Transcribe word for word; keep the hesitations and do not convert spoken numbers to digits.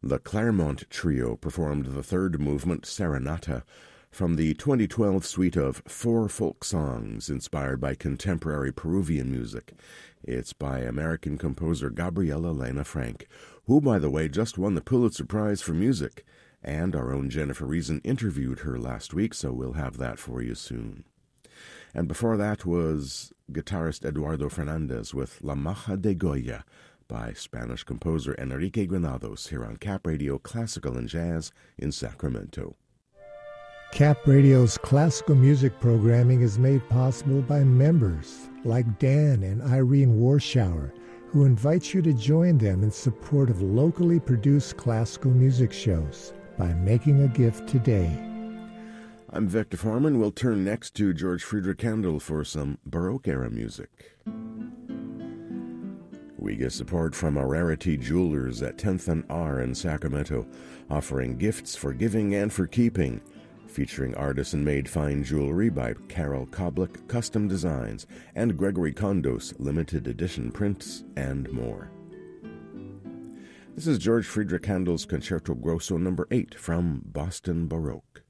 The Claremont Trio performed the third movement, Serenata, from the twenty twelve suite of four folk songs inspired by contemporary Peruvian music. It's by American composer Gabriela Lena Frank, who, by the way, just won the Pulitzer Prize for Music. And our own Jennifer Reason interviewed her last week, so we'll have that for you soon. And before that was guitarist Eduardo Fernandez with La Maja de Goya by Spanish composer Enrique Granados here on Cap Radio Classical and Jazz in Sacramento. Cap Radio's classical music programming is made possible by members like Dan and Irene Warschauer, who invites you to join them in support of locally produced classical music shows by making a gift today. I'm Victor Foreman. We'll turn next to George Friedrich Handel for some Baroque-era music. We get support from Rarity Jewelers at tenth and R in Sacramento, offering gifts for giving and for keeping, featuring artisan-made fine jewelry by Carol Koblik Custom Designs and Gregory Kondos limited edition prints and more. This is George Friedrich Handel's Concerto Grosso number eight from Boston Baroque.